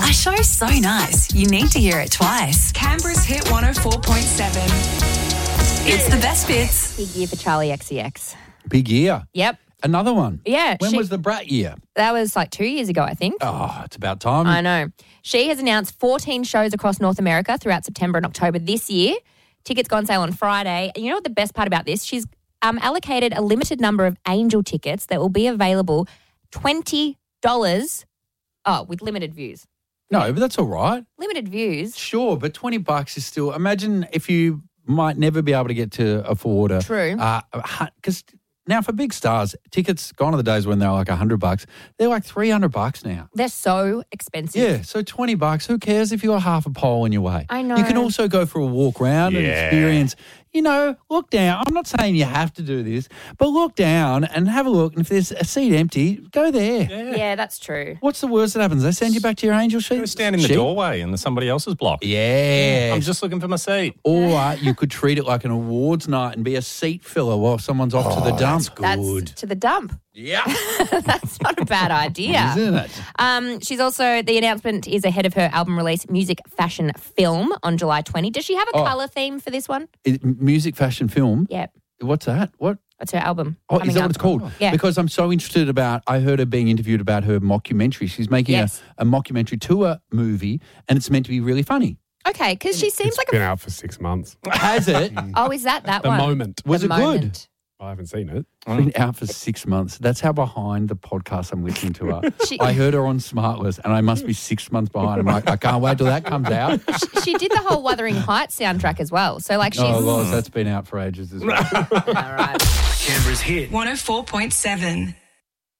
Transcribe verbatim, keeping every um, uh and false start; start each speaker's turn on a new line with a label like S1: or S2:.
S1: Our show's so nice, you need to hear it twice.
S2: Canberra's Hit one oh four point seven.
S1: It's the best bits.
S3: Big year for Charlie X C X.
S4: Big year.
S3: Yep.
S4: Another one.
S3: Yeah.
S4: When
S3: she-
S4: was the Brat year?
S3: That was like two years ago, I think.
S4: Oh, it's about time.
S3: I know. She has announced fourteen shows across North America throughout September and October this year. Tickets go on sale on Friday. And you know what the best part about this? She's um, allocated a limited number of Angel tickets that will be available twenty dollars oh, with limited views.
S4: No, but that's all right.
S3: Limited views.
S4: Sure, but twenty bucks is still, imagine if you might never be able to get to afford a.
S3: True.
S4: Because now for big stars, tickets, gone are the days when they're like one hundred bucks. They're like three hundred bucks now.
S3: They're so expensive.
S4: Yeah, so twenty bucks, who cares if you got half a pole in your way?
S3: I know.
S4: You can also go for a walk around and
S5: Yeah.
S4: experience, you know, look down. I'm not saying you have to do this, but look down and have a look. And if there's a seat empty, go there.
S3: Yeah, that's true.
S4: What's the worst that happens? They send you back to your angel sheet?
S5: Go stand in the
S4: sheet?
S5: doorway in the somebody else's block.
S4: Yeah.
S5: I'm just looking for my seat.
S4: Or you could treat it like an awards night and be a seat filler while someone's off to the dump.
S3: That's to the dump.
S4: Yeah.
S3: That's not a bad idea.
S4: Isn't it?
S3: Um, she's also, the announcement is ahead of her album release, Music Fashion Film, on July twentieth. Does she have a
S4: Oh.
S3: colour theme for this one?
S4: Is- Music, fashion, film.
S3: Yep.
S4: What's that? What?
S3: That's her album.
S4: Oh,
S3: coming
S4: is that
S3: up.
S4: what it's called?
S3: Yeah.
S4: Because I'm so interested about, I heard her being interviewed about her mockumentary. She's making
S3: Yes.
S4: a, a mockumentary tour movie and it's meant to be really funny.
S3: Okay, because she seems
S6: It's
S3: like
S6: been
S3: a...
S6: out for six months.
S4: Has it?
S3: Oh, is that that
S6: The
S3: one?
S6: moment.
S4: Was
S3: The
S4: it good?
S3: moment.
S6: I haven't seen it.
S4: It's been out for six months. That's how behind the podcast I'm listening to her.
S3: She-
S4: I heard her on Smartless and I must be six months behind. I'm like, I can't wait till that comes out.
S3: She, she did the whole Wuthering Heights soundtrack as well. So, like, she's...
S4: Oh, Loz, that's been out for ages as well.
S3: All right.
S7: Canberra's Hit
S2: one oh four point seven.